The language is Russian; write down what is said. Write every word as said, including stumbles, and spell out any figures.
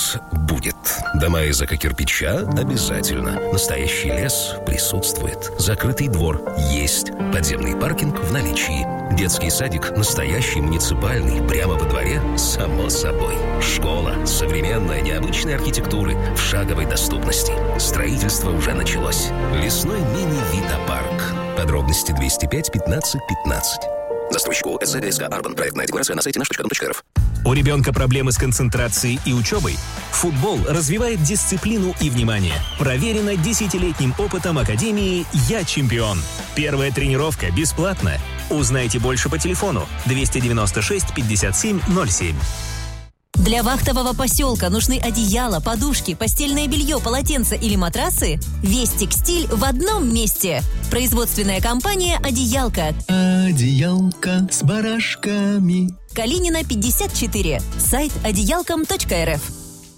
нас будет. Дома из эко-кирпича обязательно. Настоящий лес присутствует. Закрытый двор есть. Подземный паркинг в наличии. Детский садик настоящий, муниципальный, прямо во дворе, само собой. Школа современная, необычной архитектуры, в шаговой доступности. Строительство уже началось. Лесной мини-видопарк. Подробности двести пять пятнадцать пятнадцать. Застройщику эс зэ дэ эс ка Арбан. Проектная декларация на сайте наш точка ком точка эр эф. У ребенка проблемы с концентрацией и учебой? Футбол развивает дисциплину и внимание. Проверено десятилетним опытом Академии «Я чемпион». Первая тренировка бесплатна. Узнайте больше по телефону двести девяносто шесть пятьдесят семь ноль семь. Для вахтового поселка нужны одеяла, подушки, постельное белье, полотенца или матрасы? Весь текстиль в одном месте. Производственная компания «Одеялка». Одеялка с барашками. Калинина, пятьдесят четыре. Сайт одеялком точка эр эф.